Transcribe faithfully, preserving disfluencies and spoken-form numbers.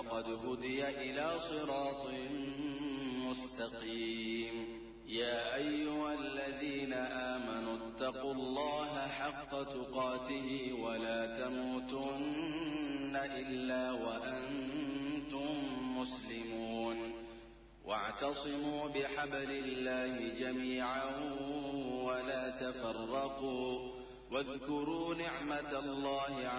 فقد هدي إلى صراط مستقيم. يا أيها الذين آمنوا اتقوا الله حق تقاته ولا تموتن إلا وأنتم مسلمون. واعتصموا بحبل الله جميعا ولا تفرقوا واذكروا نعمة الله